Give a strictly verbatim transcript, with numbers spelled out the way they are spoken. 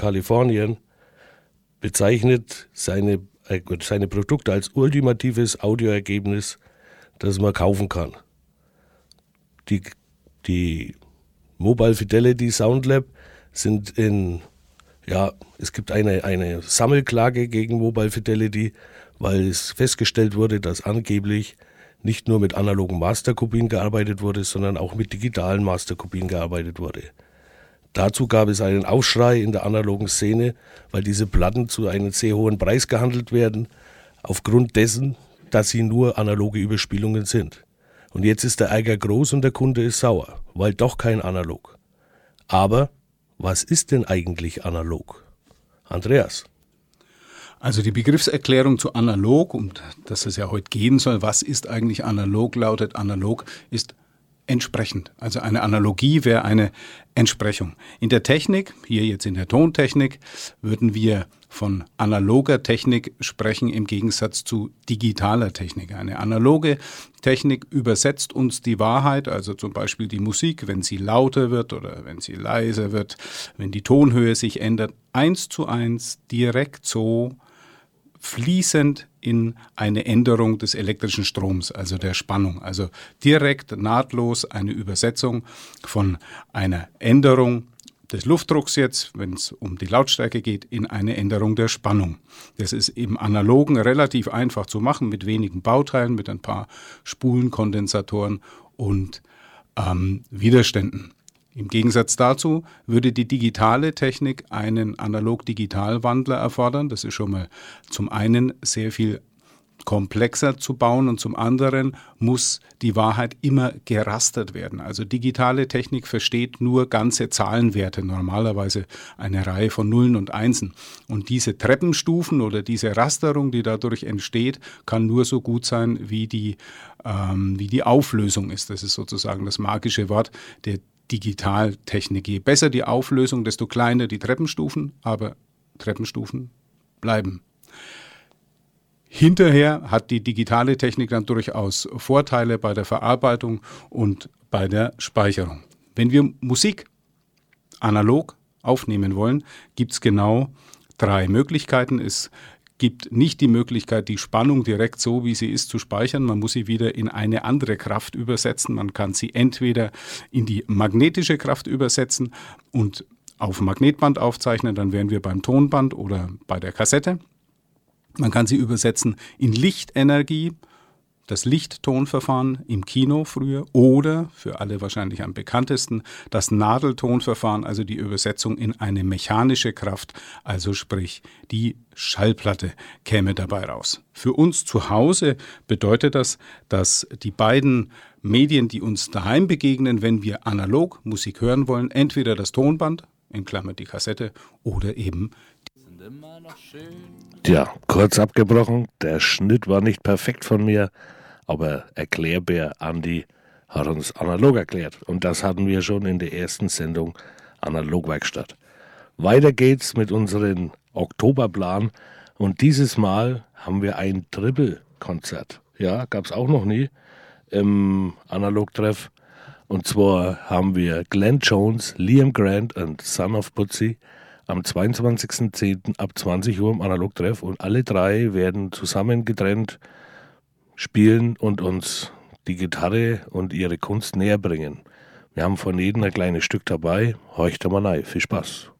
Kalifornien bezeichnet seine, äh, seine Produkte als ultimatives Audioergebnis, das man kaufen kann. Die, die Mobile Fidelity Soundlab sind in, ja, es gibt eine, eine Sammelklage gegen Mobile Fidelity, weil es festgestellt wurde, dass angeblich nicht nur mit analogen Masterkopien gearbeitet wurde, sondern auch mit digitalen Masterkopien gearbeitet wurde. Dazu gab es einen Aufschrei in der analogen Szene, weil diese Platten zu einem sehr hohen Preis gehandelt werden, aufgrund dessen, dass sie nur analoge Überspielungen sind. Und jetzt ist der Ärger groß und der Kunde ist sauer, weil doch kein Analog. Aber was ist denn eigentlich analog? Andreas? Also die Begriffserklärung zu analog, um das es ja heute gehen soll, was ist eigentlich analog, lautet analog ist entsprechend. Also eine Analogie wäre eine Entsprechung. In der Technik, hier jetzt in der Tontechnik, würden wir von analoger Technik sprechen im Gegensatz zu digitaler Technik. Eine analoge Technik übersetzt uns die Wahrheit, also zum Beispiel die Musik, wenn sie lauter wird oder wenn sie leiser wird, wenn die Tonhöhe sich ändert, eins zu eins, direkt so, fließend in eine Änderung des elektrischen Stroms, also der Spannung. Also direkt, nahtlos eine Übersetzung von einer Änderung des Luftdrucks jetzt, wenn es um die Lautstärke geht, in eine Änderung der Spannung. Das ist im Analogen relativ einfach zu machen, mit wenigen Bauteilen, mit ein paar Spulenkondensatoren und ähm, Widerständen. Im Gegensatz dazu würde die digitale Technik einen Analog-Digital-Wandler erfordern. Das ist schon mal zum einen sehr viel komplexer zu bauen und zum anderen muss die Wahrheit immer gerastert werden. Also digitale Technik versteht nur ganze Zahlenwerte, normalerweise eine Reihe von Nullen und Einsen. Und diese Treppenstufen oder diese Rasterung, die dadurch entsteht, kann nur so gut sein, wie die, ähm, wie die Auflösung ist. Das ist sozusagen das magische Wort der Digitaltechnik. Je besser die Auflösung, desto kleiner die Treppenstufen, aber Treppenstufen bleiben. Hinterher hat die digitale Technik dann durchaus Vorteile bei der Verarbeitung und bei der Speicherung. Wenn wir Musik analog aufnehmen wollen, gibt es genau drei Möglichkeiten. Es gibt nicht die Möglichkeit, die Spannung direkt so, wie sie ist, zu speichern. Man muss sie wieder in eine andere Kraft übersetzen. Man kann sie entweder in die magnetische Kraft übersetzen und auf Magnetband aufzeichnen, dann wären wir beim Tonband oder bei der Kassette. Man kann sie übersetzen in Lichtenergie, das Lichttonverfahren im Kino früher oder, für alle wahrscheinlich am bekanntesten, das Nadeltonverfahren, also die Übersetzung in eine mechanische Kraft, also sprich die Schallplatte käme dabei raus. Für uns zu Hause bedeutet das, dass die beiden Medien, die uns daheim begegnen, wenn wir analog Musik hören wollen, entweder das Tonband, in Klammer die Kassette, oder eben Tja, kurz abgebrochen, der Schnitt war nicht perfekt von mir, aber Erklärbär Andi hat uns analog erklärt. Und das hatten wir schon in der ersten Sendung Analogwerkstatt. Weiter geht's mit unserem Oktoberplan und dieses Mal haben wir ein Triple-Konzert. Ja, gab's auch noch nie im Analogtreff. Und zwar haben wir Glenn Jones, Liam Grant und Son of Bootsy am zweiundzwanzigsten zehnten ab zwanzig Uhr im Analogtreff und alle drei werden zusammen getrennt spielen und uns die Gitarre und ihre Kunst näher bringen. Wir haben von jedem ein kleines Stück dabei. Horcht da mal rein. Viel Spaß.